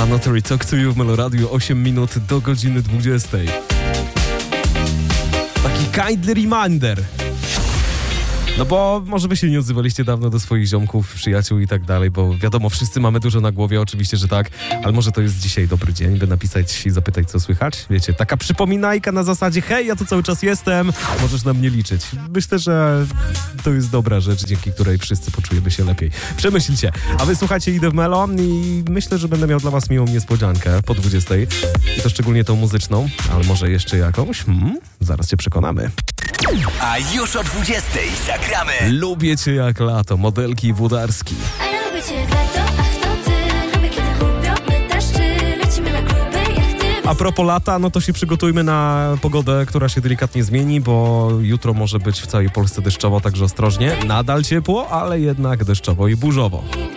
Anatoly Talk to You w Meloradiu, 8 minut do godziny 20. Taki kindly reminder. No bo może wy się nie odzywaliście dawno do swoich ziomków, przyjaciół i tak dalej, bo wiadomo, wszyscy mamy dużo na głowie, oczywiście, że tak, ale może to jest dzisiaj dobry dzień, by napisać i zapytać, co słychać. Wiecie, taka przypominajka na zasadzie, hej, ja tu cały czas jestem, możesz na mnie liczyć. Myślę, że to jest dobra rzecz, dzięki której wszyscy poczujemy się lepiej. Przemyślcie. A wy słuchacie Idę w Melo i myślę, że będę miał dla was miłą niespodziankę po 20. I to szczególnie tą muzyczną, ale może jeszcze jakąś? Zaraz cię przekonamy. A już o 20 zagramy. Lubię cię jak lato, Modelki i Włodarski. A ja lubię cię jak lato, ach to ty. Lubię kiedy głupio pytasz, czy lecimy na kluby, jak ty. A propos lata, no to się przygotujmy na pogodę, która się delikatnie zmieni, bo jutro może być w całej Polsce deszczowo, także ostrożnie. Nadal ciepło, ale jednak deszczowo i burzowo.